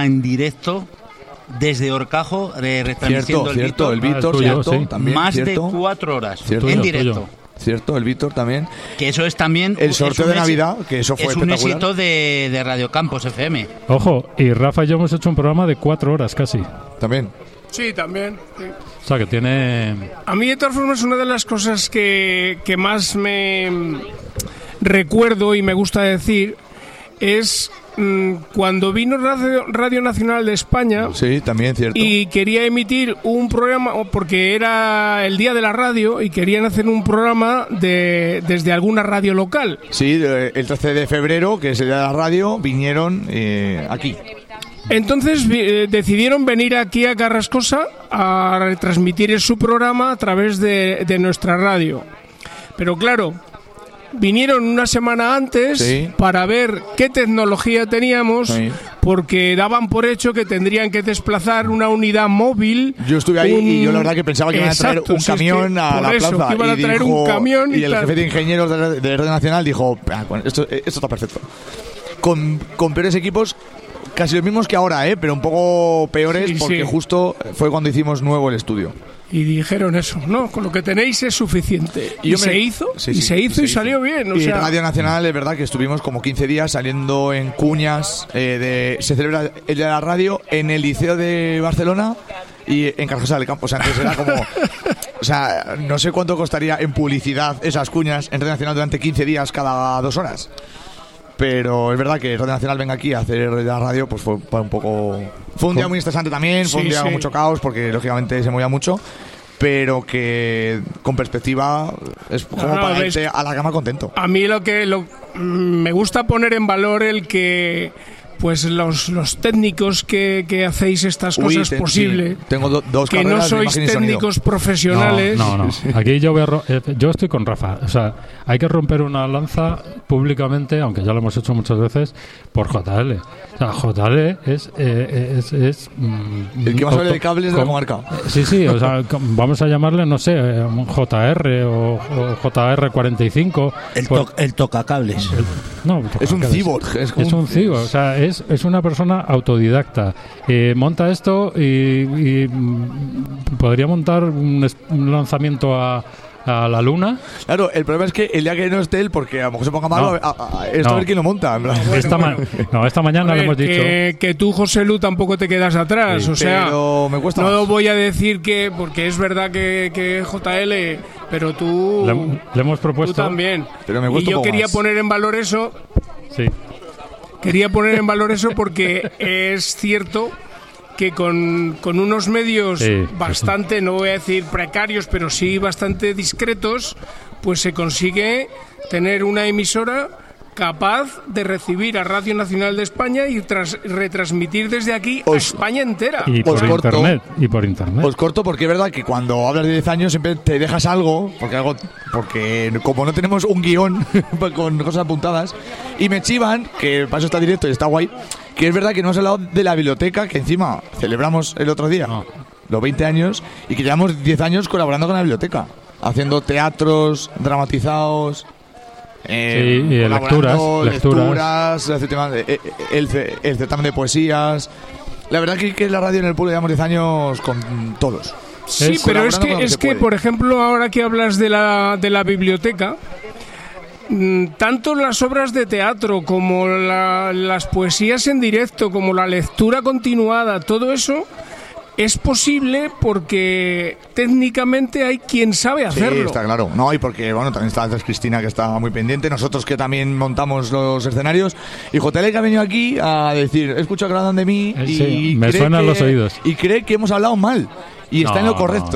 programa en directo desde Horcajo, retransmitiendo el Víctor, cierto, también, más cierto. de 4 horas Cierto, en directo. Tuyo. Cierto, el Víctor también. Que eso es también el sorteo de Navidad, que eso fue espectacular. Es un éxito de Radio Campos FM. Ojo, y Rafa y yo hemos hecho un programa de 4 horas casi. También. Sí, también. Sí. O sea, que tiene... A mí, de todas formas, una de las cosas que más me recuerdo y me gusta decir es cuando vino Radio Nacional de España. Sí, también, cierto. Y quería emitir un programa, porque era el Día de la Radio, y querían hacer un programa desde alguna radio local. Sí, el 13 de febrero, que es el Día de la Radio, vinieron aquí. Entonces decidieron venir aquí a Carrascosa a retransmitir su programa a través de nuestra radio. Pero claro, vinieron una semana antes, sí, para ver qué tecnología teníamos, sí, porque daban por hecho que tendrían que desplazar una unidad móvil. Yo estuve ahí y yo la verdad que pensaba que iban a traer un camión a la plaza. Que iban a traer un camión y el jefe de ingenieros de Radio Nacional dijo, esto está perfecto. Con peores equipos, casi los mismos que ahora, pero un poco peores, sí, porque sí, justo fue cuando hicimos nuevo el estudio. Y dijeron eso, no, con lo que tenéis es suficiente. Y se hizo, y salió bien. Y Radio Nacional, es verdad que estuvimos como 15 días saliendo en cuñas. Se celebra el Día de la Radio en el Liceo de Barcelona y en Carrascosa del Campo. O sea, entonces era como... O sea, no sé cuánto costaría en publicidad esas cuñas en Radio Nacional durante 15 días cada 2 horas. Pero es verdad que Radio Nacional venga aquí a hacer la radio, pues fue un poco... Fue un día muy estresante también, fue un día con mucho caos, porque lógicamente se movía mucho, pero que con perspectiva es como para irte a la cama contento. A mí me gusta poner en valor el que... pues los técnicos que hacéis estas cosas posible. Sí. Tengo dos que no sois técnicos profesionales. No. Aquí yo estoy con Rafa. O sea, hay que romper una lanza públicamente, aunque ya lo hemos hecho muchas veces, por JL. O sea, JL es el que más sabe de cables de la comarca. Sí, o sea, vamos a llamarle, no sé, JR o JR45. El tocacables. Es un cyborg. Es un cyborg, o sea, es una persona autodidacta. Monta esto y podría montar un lanzamiento a la luna. Claro, el problema es que el día que no esté él, porque a lo mejor se ponga malo, a ver quién lo monta. Esta mañana le hemos dicho que tú, José Lu, tampoco te quedas atrás. Sí, o sea, me cuesta no más. Voy a decir que, porque es verdad que JL, pero tú le hemos propuesto. Tú también. Pero me cuesta y yo quería poner en valor eso. Sí. Quería poner en valor eso porque es cierto que con unos medios bastante, no voy a decir precarios, pero sí bastante discretos, pues se consigue tener una emisora capaz de recibir a Radio Nacional de España y retransmitir desde aquí a España entera. Y por internet. Os corto porque es verdad que cuando hablas de 10 años siempre te dejas algo, porque como no tenemos un guión con cosas apuntadas, y me chivan, que para eso está directo y está guay, que es verdad que no hemos hablado de la biblioteca, que encima celebramos el otro día los 20 años, y que llevamos 10 años colaborando con la biblioteca, haciendo teatros dramatizados... y lecturas, el certamen de poesías. La verdad que la radio en el pueblo llevamos 10 años con todos. Sí, pero es que por ejemplo, ahora que hablas de la biblioteca, tanto las obras de teatro como las poesías en directo, como la lectura continuada, todo eso es posible porque técnicamente hay quien sabe hacerlo. Sí, está claro. No, y porque, también está Cristina, que está muy pendiente. Nosotros que también montamos los escenarios. Y JL, que ha venido aquí a decir, escucho que hablan de mí y me suenan los oídos. Y cree que hemos hablado mal. Y está en lo correcto.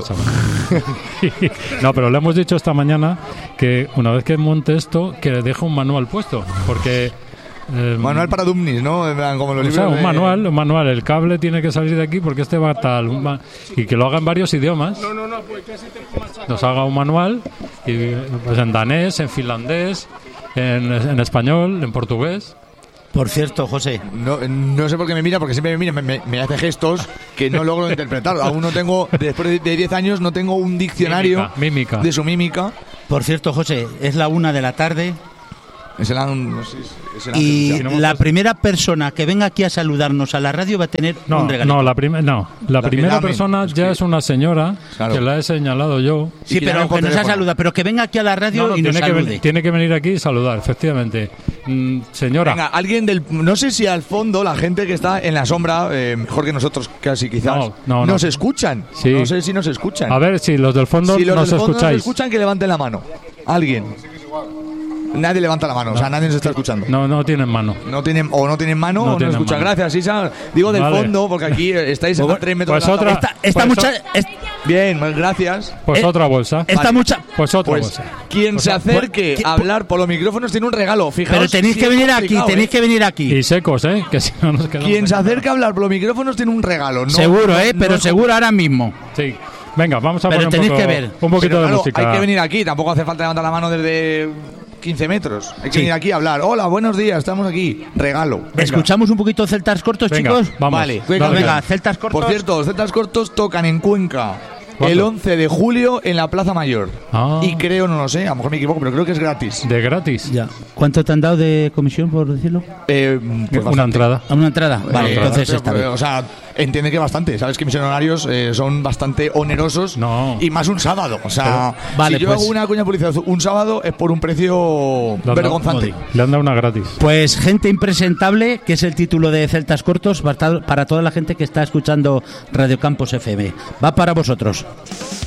No, pero le hemos dicho esta mañana que una vez que monte esto, que deje un manual puesto. Porque... manual para dummies, ¿no? Como los libros un manual. El cable tiene que salir de aquí porque va tal. Y que lo haga en varios idiomas. No, pues casi te fumas. Nos haga un manual y, pues en danés, en finlandés, en español, en portugués. Por cierto, José, no sé por qué me mira, porque siempre me mira, me hace gestos que no logro interpretar. Aún no tengo, después de 10 años, no tengo un diccionario mímica. de su mímica. Por cierto, José, es la 1 de la tarde. No sé, y la primera persona que venga aquí a saludarnos a la radio va a tener un regalito. La primera persona ya es una señora, que la he señalado yo. Sí, pero que nos ha saludado, pero que venga aquí a la radio y nos salude. Tiene que venir aquí y saludar, efectivamente. Señora. Venga, alguien no sé si al fondo la gente que está en la sombra, mejor que nosotros casi quizás, nos escuchan. Sí. No sé si nos escuchan. A ver, si los del fondo nos escucháis. Nos escuchan, que levanten la mano. Alguien. Nadie levanta la mano, o sea, nadie nos está escuchando. No tienen mano. No tienen mano o no escuchan. Gracias, Isa. Digo del fondo, porque aquí estáis a 3 metros de la Bien, gracias. Pues otra bolsa. Otra bolsa. Quien se acerque a hablar por los micrófonos tiene un regalo, fijaos. Pero tenéis que venir aquí, Y secos, que si no nos quedamos. Quien se acerque a hablar por los micrófonos tiene un regalo. No, seguro, pero seguro ahora mismo. Sí. Venga, vamos a poner un poquito de música. Hay que venir aquí, tampoco hace falta levantar la mano desde 15 metros. Hay que venir aquí a hablar. Hola, buenos días, estamos aquí. Regalo. Venga. ¿Escuchamos un poquito Celtas Cortos, chicos? Vamos. Vale. Venga, Celtas Cortos. Por cierto, los Celtas Cortos tocan en Cuenca el 11 de julio en la Plaza Mayor. Y creo, no lo sé, a lo mejor me equivoco, pero creo que es gratis. ¿De gratis? Ya. ¿Cuánto te han dado de comisión, por decirlo? Pues una entrada. ¿Una entrada? Vale, entonces está bien. O sea, entiende que bastante. Sabes que mis honorarios son bastante onerosos. Y más un sábado. O sea, si yo hago una cuña publicidad un sábado es por un precio vergonzante. Le han dado una gratis. Pues Gente Impresentable, que es el título de Celtas Cortos, para toda la gente que está escuchando Radio Campos FM. Va para vosotros.